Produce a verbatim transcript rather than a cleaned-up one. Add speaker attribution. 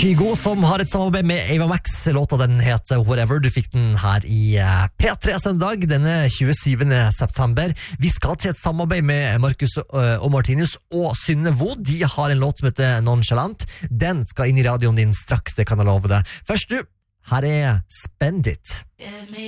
Speaker 1: Kygo som har et samarbeid med Ava Max. Låta den heter Whatever. Du fikk den her i P tre søndag denne tjuesyvende september. Vi skal til et samarbeid med Markus og Martinus og Synne Wood. De har en låt som heter Nonchalant. Den skal inn i radioen din straks, det kan jeg love deg. Først du, her er Spend It.